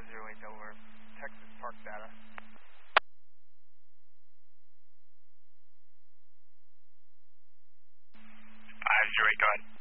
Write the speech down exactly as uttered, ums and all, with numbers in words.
zero eight over, Texas Park data. five zero eight, go ahead.